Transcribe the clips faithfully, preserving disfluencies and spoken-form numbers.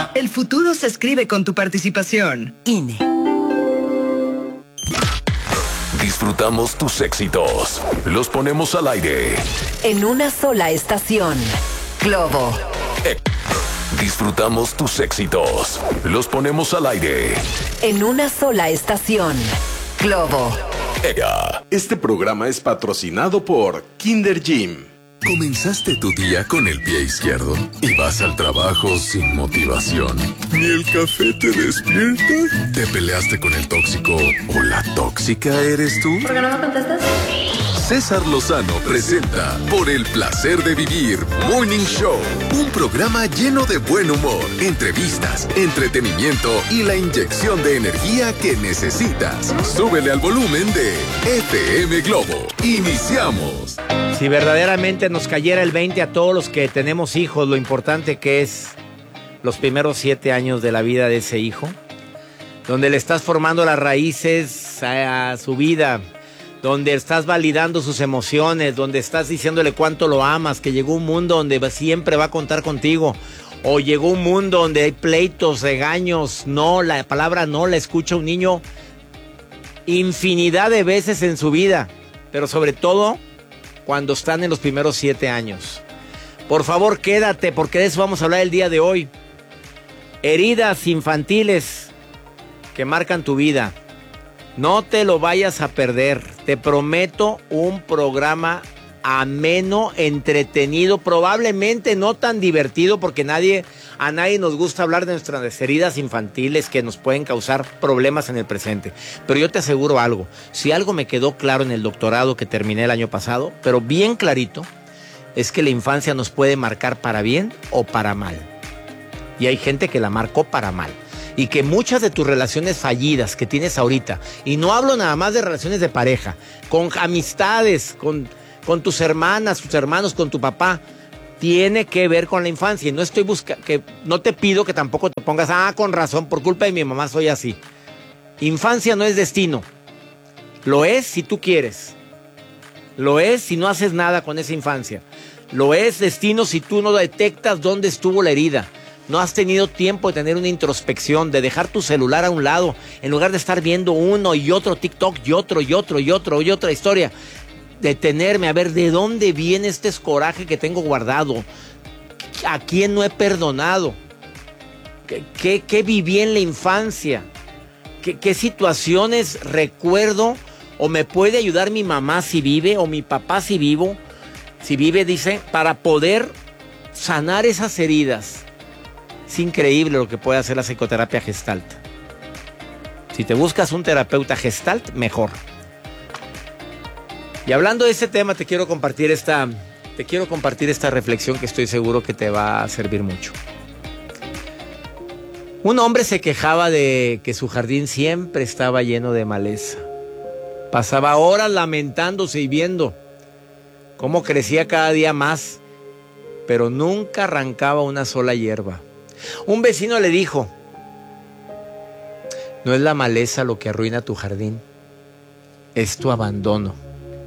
El futuro se escribe con tu participación. I N E. Disfrutamos tus éxitos. Los ponemos al aire. En una sola estación. Globo. Eh, disfrutamos tus éxitos. Los ponemos al aire. En una sola estación. Globo. Este programa es patrocinado por Kinder Gym. ¿Comenzaste tu día con el pie izquierdo y vas al trabajo sin motivación? ¿Ni el café te despierta? ¿Te peleaste con el tóxico o la tóxica eres tú? ¿Por qué no me contestas? César Lozano presenta Por el placer de vivir Morning Show, un programa lleno de buen humor, entrevistas, entretenimiento y la inyección de energía que necesitas. Súbele al volumen de F M Globo. Iniciamos. Si verdaderamente nos cayera el veinte a todos los que tenemos hijos, lo importante que es los primeros siete años de la vida de ese hijo, donde le estás formando las raíces a su vida, donde estás validando sus emociones, donde estás diciéndole cuánto lo amas, que llegó un mundo donde siempre va a contar contigo, o llegó un mundo donde hay pleitos, regaños, no, la palabra no la escucha un niño infinidad de veces en su vida, pero sobre todo cuando están en los primeros siete años. Por favor, quédate, porque de eso vamos a hablar el día de hoy. Heridas infantiles que marcan tu vida. No te lo vayas a perder. Te prometo un programa ameno, entretenido, probablemente no tan divertido, porque nadie, a nadie nos gusta hablar de nuestras heridas infantiles que nos pueden causar problemas en el presente. Pero yo te aseguro algo, si algo me quedó claro en el doctorado que terminé el año pasado, pero bien clarito, es que la infancia nos puede marcar para bien o para mal. Y hay gente que la marcó para mal. Y que muchas de tus relaciones fallidas que tienes ahorita, y no hablo nada más de relaciones de pareja, con amistades, con, con tus hermanas, tus hermanos, con tu papá, tiene que ver con la infancia. Y no estoy buscando, que no te pido que tampoco te pongas, ah, con razón, por culpa de mi mamá soy así. Infancia no es destino. Lo es si tú quieres. Lo es si no haces nada con esa infancia. Lo es destino si tú no detectas dónde estuvo la herida. No has tenido tiempo de tener una introspección, de dejar tu celular a un lado, en lugar de estar viendo uno y otro TikTok y otro y otro y otro y otra historia. Detenerme a ver de dónde viene este coraje que tengo guardado. ¿A quién no he perdonado? ¿Qué, qué, qué viví en la infancia? ¿Qué, qué situaciones recuerdo? ¿O me puede ayudar mi mamá si vive? ¿O mi papá si vivo? Si vive, dice, para poder sanar esas heridas. Es increíble lo que puede hacer la psicoterapia Gestalt. Si te buscas un terapeuta Gestalt, mejor. Y hablando de este tema, te quiero compartir esta, te quiero compartir esta reflexión que estoy seguro que te va a servir mucho. Un hombre se quejaba de que su jardín siempre estaba lleno de maleza. Pasaba horas lamentándose y viendo cómo crecía cada día más, pero nunca arrancaba una sola hierba. Un vecino le dijo: no es la maleza lo que arruina tu jardín, es tu abandono.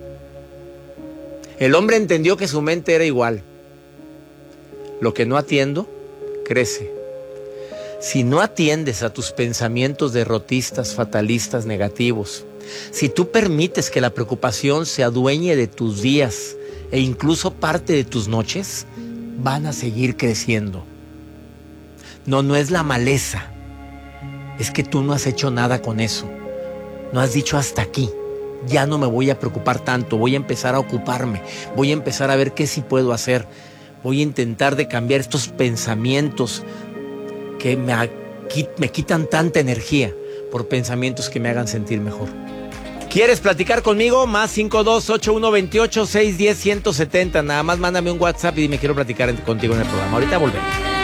El hombre entendió que su mente era igual. Lo que no atiendo, crece. Si no atiendes a tus pensamientos derrotistas, fatalistas, negativos, si tú permites que la preocupación se adueñe de tus días e incluso parte de tus noches, van a seguir creciendo. No, no es la maleza. Es que tú no has hecho nada con eso. No has dicho hasta aquí. Ya no me voy a preocupar tanto. Voy a empezar a ocuparme. Voy a empezar a ver qué sí puedo hacer. Voy a intentar de cambiar estos pensamientos que me, me quitan tanta energía por pensamientos que me hagan sentir mejor. ¿Quieres platicar conmigo? Más cinco dos ocho uno veintiocho seiscientos diez ciento setenta. Nada más mándame un WhatsApp y dime quiero platicar contigo en el programa. Ahorita volvemos.